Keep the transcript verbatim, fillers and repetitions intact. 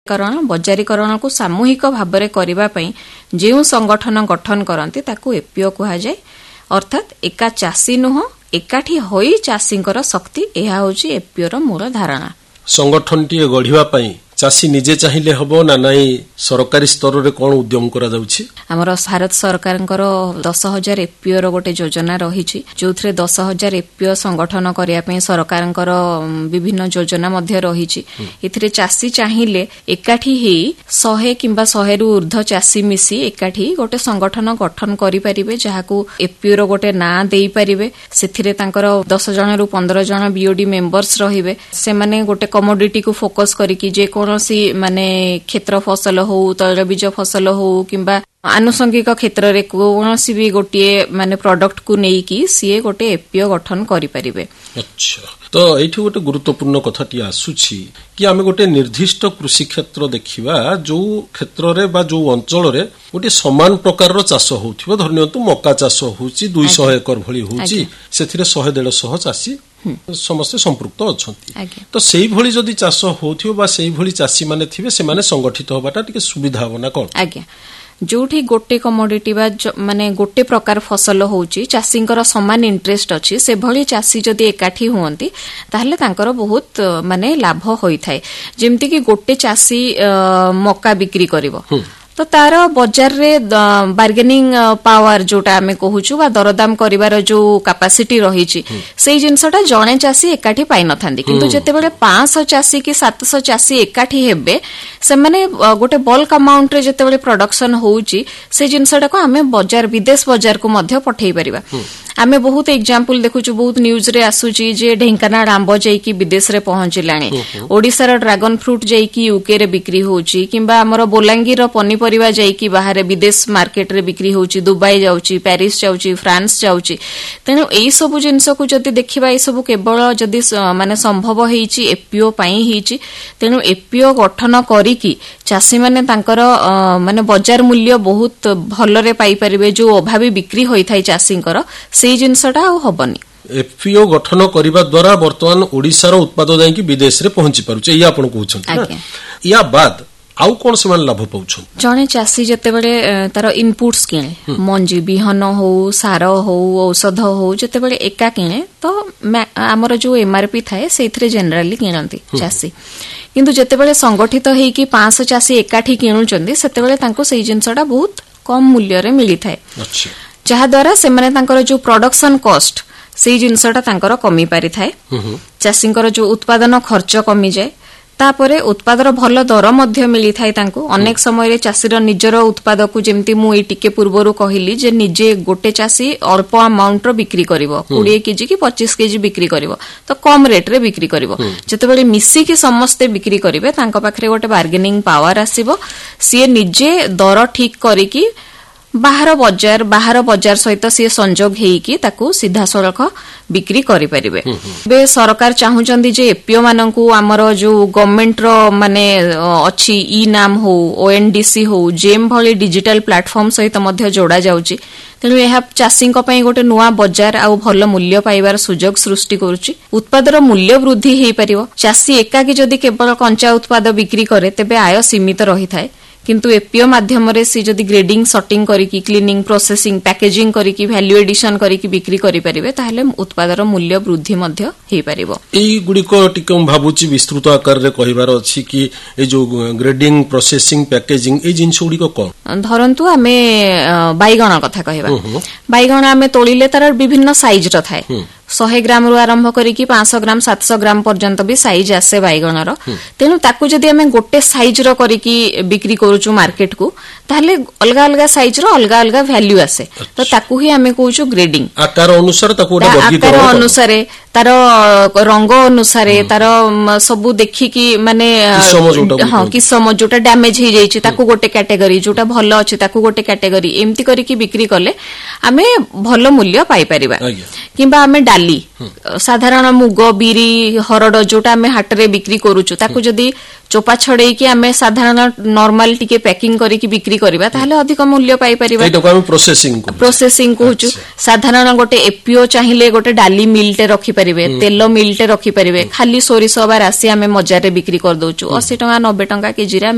करण बजारीकरण को सामूहिक भाव करबा पई जेउ संगठन गठन करंती ताकू एपीओ कहा जाय। अर्थात एका चासी नुह एकाठी होई चासींकर शक्ति एहा होची एपीओ रो मूल धारणा। संगठन टी गढ़िबा पई चासी निजे चाहिए हबो ना नहीं सरकारी स्तर रे कोन उद्यम करा जाउछि? हमर भारत सरकारंकर दस हजार एपीओ रो गोटे योजना रहिछि जोथरे दस हजार एपीओ संगठन करिया पई सरकारंकर विभिन्न योजना मध्ये रहिछि। इथिरे चासी चाहिए एकाठी हे सौ किंबा सौ रु ऊर्ध्व चासी मिसी एकाठी गोटे संगठन गठन करि परिबे जहाकू एपीओ रो गोटे ना देई परिबे। सेथिरे तांकर दस जन रु पंद्रह जन बीओडी मेंबर्स रहिबे। से माने गोटे कमोडिटी को फोकस करिकि जे कौनसी माने क्षेत्र फसल हो तैलबीज फसल हो किंबा आनुषंगिक क्षेत्र रे कौनसी भी गोटे माने प्रोडक्ट को नेई कि सीए गोटे एपीओ गठन करि परिबे। अच्छा, तो एठी गोटे गुरुत्वपूर्ण कथाटी आसुछि कि आमे गोटे निर्दिष्ट कृषि क्षेत्र देखिबा जो क्षेत्र रे बा जो अंचल रे गोटे समान प्रकार रो चाष होउथिबो। धरनियंतु मक्का चाष होउछि दो सौ एकर भली होउछि सेथिरे सौ डेढ़ सौ चासी समस्त संपृक्त अछंती। तो सेही भली जदी चाष होउथिबो बा सेही भली चासी माने थिबे से माने संगठित होबाटा टिके सुविधा होना कोन? आज्ञा जोठी गोटे कमोडिटी बा माने गोटे प्रकार फसल होउची चासींकर समान इंटरेस्ट अछि से भली चासी जदी एकाठी हुअंती ताहले तांकर बहुत माने लाभ होई थाए। जेमति कि गोटे चासी मक्का बिक्री करिवो तो तार बाजार रे बार्गेनिंग पावर जोटा आमे कहूछु बा दरदाम करिवार जो कैपेसिटी रहिछि सेही जिंसटा जणे चासी एकाठी पाइ नथांदी। किंतु जते बेले पाँच सौ चासी कि सात सौ चासी एकाठी हेबे से माने गोटे बल्क अमाउंट रे जते बेले प्रोडक्शन होउची से जिंसटा को आमे बाजार विदेश बाजार को मध्य पठेई परिबा। आमे बहुत एग्जांपल देखुछु बहुत न्यूज रे आसुची जे ढेंकानाल आंबो जाई कि विदेश रे पहुंचिलाणी ओडिसा रो ड्रैगन फ्रूट जाई कि यूके रे बिक्री होउची किंबा हमरो बोलांगी रो पनी परिबा जाई कि बाहर विदेश मार्केट रे बिक्री होउची दुबई जाउची पेरिस जाउची फ्रांस जाउची। तेनु एई सब जिंस को जदी देखिबा ए सब केवल जदी माने संभव हेइची एपीओ पई हेइची। तेनु एपीओ गठन करी कि चासी माने तांकर माने बाजार मूल्य बहुत भलो रे पाई परिबे जो अभावी बिक्री होई थाई चासींकर सेही जिंसटा आ हबनी। एपीओ गठन करिबा द्वारा वर्तमान ओडिसा रो उत्पाद जाई कि विदेश रे पहुंची पारुचे या आपण कहउछन ना या बाद आउ कोन से मान लाभ पाउछन? जणे चासी जते बेले तार इनपुट्स किने मंजी बिहन हो सार हो औषध हो जते बेले एका किने तो हमर जो एमआरपी थाए सेथरे जनरली किनंती चासी। किंतु जते बेले संगठित हेई कि पाँच सौ चासी एकाठी किनुचंदी सेते बेले तांको सेही जिंसटा बहुत कम मूल्य रे मिली थाए। अच्छा, जहा द्वारा से माने तांकर जो प्रोडक्शन कॉस्ट सेही जिंसटा तांकर कमी पारि थाए। चासींकर जो उत्पादन खर्च कमी जाए तापरे उत्पादर भल दर मध्य मिली थाए तांको। अनेक समय चासीर निजर उत्पाद को जेमती मु ए टिके पूर्वरु कहिली जे निजे गोटे चासी अल्प अमाउंट रो बिक्री करिवो बीस केजी कि पच्चीस केजी बिक्री करिवो तो कम रेट रे बिक्री करिवो। जते बेले मिसी कि समस्त बिक्री करिवे तांको पाखरे गोटे बार्गेनिंग पावर आसीबो सी निजे दर ठीक करिकि बाहर बाजार बाहर बाजार सहित सी संजोग हेइकी ताकू सीधा सड़क बिक्री करि परिबे। बे सरकार चाहुचंदी जे एपीओ माननकू हमर जो गवर्नमेंट रो माने अछि ई नाम हो ओएनडीसी हो जेम भली डिजिटल प्लेटफॉर्म सहित मध्य जोड़ा जाउची। तेणु यह चाषी गोटे नुआ बजार आउ भल मूल्य पाइबार सुजोग सृष्टि करुची। उत्पादर मूल्य वृद्धि हेई परिबो। चाषी एकाकी जदि केवल कंचा उत्पाद बिक्री करे तेबे आय सीमित रही थाए। किंतु एपीओ माध्यम रे सी जदि grading sorting करिकि cleaning processing packaging करिकि value addition करिकि बिक्री करि परिबे ताहले उत्पादर मूल्य वृद्धि मध्य हेई परिबो। एई गुडी को टिके हम भाबुची विस्तृत आकार रे कहिबार अछि कि ए जो ग्रेडिंग प्रोसेसिंग पैकेजिंग ए जिंस गुडी को कोन धरंतु आमे बाइगण कथा कहिबा। बाइगण आमे तोलिले तार विभिन्न साइज र थाए सौ ग्राम रु आरंभ करिकि पाँच सौ ग्राम सात सौ ग्राम पर्यंत भी साइज आसे बाइगणर। तेणु ताकू जदि आमे गोटे साइज रो करिकि बिक्री करूछु मार्केट को ताहले अलगा अलगा साइज रो अलगा अलगा वैल्यू आसे। तो ताकू ही आमे कहूछु ग्रेडिंग आकार अनुसार ताकू आकार अनुसार तार रंग अनुसार तार सबु देखिकि माने हां किसम जोटा डैमेज हे जाईछि ताकू गोटे कैटेगरी जोटा भलो अछि ताकू गोटे कैटेगरी एम्ति करिकि बिक्री करले आमे भलो मूल्य पाई परिबा। किंबा आमे डाली साधारण मुग बिरी हरड जोटा आमे हाट रे बिक्री करूछु ताकू जदी चोपा छड़ेई कि आमे साधारण नॉर्मल टिके पैकिंग करी कि बिक्री करबा ताहले अधिक मूल्य पाई परिबा। एटा को आमे प्रोसेसिंग को प्रोसेसिंग कहूछु। साधारण गोटे एपीओ चाहिले गोटे डाली मिलटे रखी परिबे तेलो मिलटे रखी परिबे खाली सोरिस बा राशि आमे मजार रे बिक्री कर दोछु अस्सी टका नब्बे टका केजी रे